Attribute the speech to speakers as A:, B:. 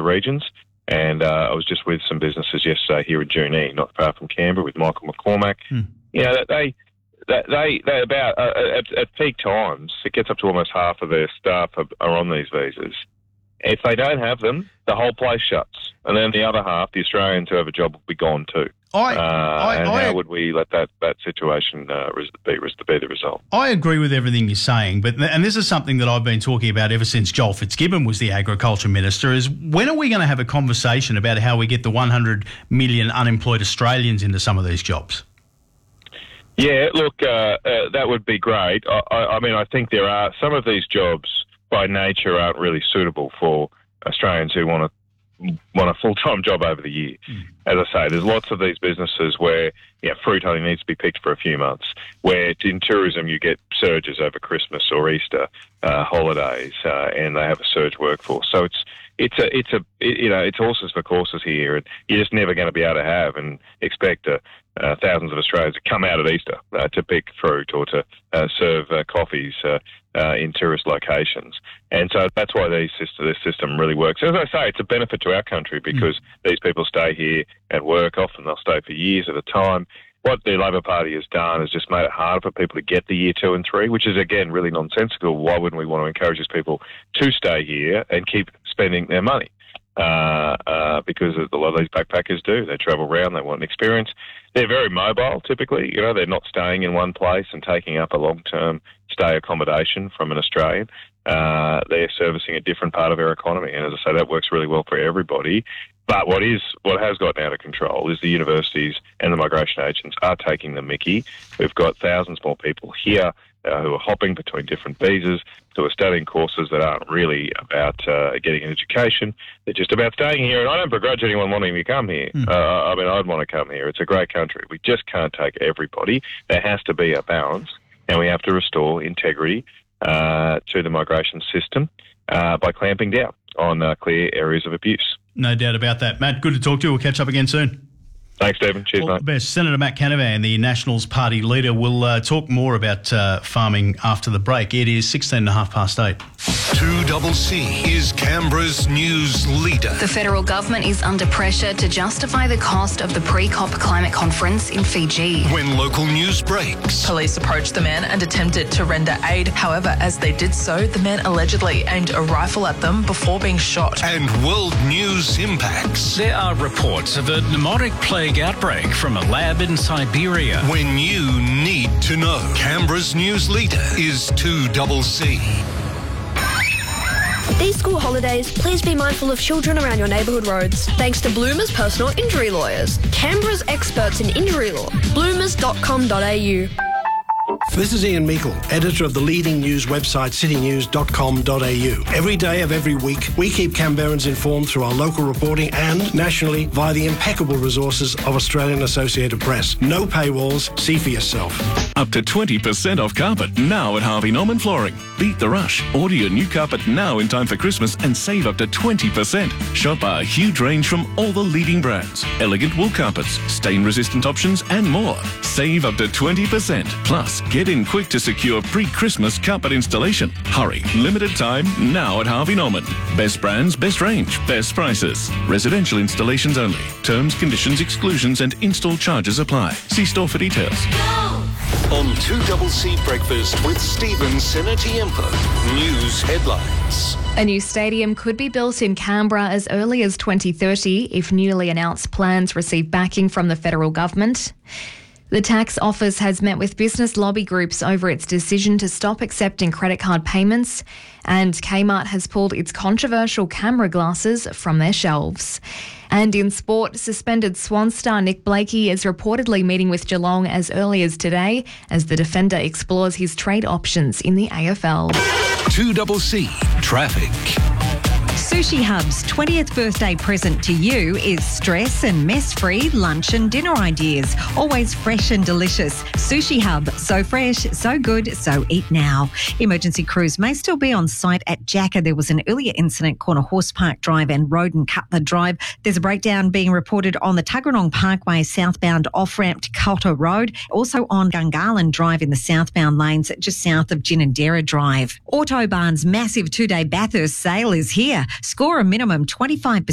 A: regions. And I was just with some businesses yesterday here in Junee, not far from Canberra, with Michael McCormack. You know, they about at peak times, it gets up to almost half of their staff are on these visas. If they don't have them, the whole place shuts, and then the other half, the Australians who have a job, will be gone too. How would we let that situation be the result?
B: I agree with everything you're saying, and this is something that I've been talking about ever since Joel Fitzgibbon was the Agriculture Minister, is when are we going to have a conversation about how we get the 100 million unemployed Australians into some of these jobs?
A: Yeah, look, that would be great. I mean, I think there are some of these jobs by nature aren't really suitable for Australians who want a full-time job over the year. As I say, there's lots of these businesses where fruit only needs to be picked for a few months, where in tourism you get surges over Christmas or Easter holidays, and they have a surge workforce. So it's horses for courses here, and you're just never going to be able to have and expect thousands of Australians to come out at Easter to pick fruit or to serve coffees in tourist locations. And so that's why this system really works. As I say, it's a benefit to our country because these people stay here and work. Often they'll stay for years at a time. What the Labor Party has done is just made it harder for people to get the year 2 and 3, which is, again, really nonsensical. Why wouldn't we want to encourage these people to stay here and keep spending their money? Because a lot of these backpackers do. They travel around, they want an experience. They're very mobile, typically. They're not staying in one place and taking up a long-term stay accommodation from an Australian. They're servicing a different part of our economy. And as I say, that works really well for everybody. But what has gotten out of control is the universities and the migration agents are taking the mickey. We've got thousands more people here who are hopping between different visas, who are studying courses that aren't really about getting an education. They're just about staying here. And I don't begrudge anyone wanting to come here. I mean, I'd want to come here. It's a great country. We just can't take everybody. There has to be a balance, and we have to restore integrity to the migration system by clamping down on clear areas of abuse.
B: No doubt about that. Matt, good to talk to you. We'll catch up again soon.
A: Thanks, Stephen. Cheers, mate.
B: The best. Senator Matt Canavan, the Nationals Party leader, will talk more about farming after the break. It is 8:16.
C: 2CC is Canberra's news leader.
D: The federal government is under pressure to justify the cost of the pre-COP climate conference in Fiji.
C: When local news breaks.
E: Police approached the man and attempted to render aid. However, as they did so, the man allegedly aimed a rifle at them before being shot.
C: And world news impacts.
F: There are reports of a pneumotic plague outbreak from a lab in Siberia.
C: When you need to know. Canberra's news leader is 2CC.
G: These school holidays, please be mindful of children around your neighbourhood roads. Thanks to Bloomers Personal Injury Lawyers, Canberra's experts in injury law. bloomers.com.au.
H: This is Ian Meikle, editor of the leading news website citynews.com.au. Every day of every week, we keep Canberrans informed through our local reporting and nationally via the impeccable resources of Australian Associated Press. No paywalls, see for yourself.
I: Up to 20% off carpet now at Harvey Norman Flooring. Beat the rush. Order your new carpet now in time for Christmas and save up to 20%. Shop our huge range from all the leading brands. Elegant wool carpets, stain-resistant options and more. Save up to 20%. Plus, get in quick to secure pre-Christmas carpet installation. Hurry. Limited time now at Harvey Norman. Best brands, best range, best prices. Residential installations only. Terms, conditions, exclusions and install charges apply. See store for details.
C: On 2CC Breakfast with Stephen Sinatiempo. News headlines.
D: A new stadium could be built in Canberra as early as 2030 if newly announced plans receive backing from the federal government. The tax office has met with business lobby groups over its decision to stop accepting credit card payments, and Kmart has pulled its controversial camera glasses from their shelves. And in sport, suspended Swan star Nick Blakey is reportedly meeting with Geelong as early as today as the defender explores his trade options in the AFL.
C: 2CC Traffic.
J: Sushi Hub's 20th birthday present to you is stress and mess-free lunch and dinner ideas. Always fresh and delicious. Sushi Hub, so fresh, so good, so eat now. Emergency crews may still be on site at Jacker. There was an earlier incident, corner Horse Park Drive and Road and Cutler Drive. There's a breakdown being reported on the Tuggeranong Parkway southbound off-ramp to Cotter Road. Also on Gungahlin Drive in the southbound lanes just south of Ginninderra Drive. Autobahn's massive 2-day Bathurst sale is here. Score a minimum 25%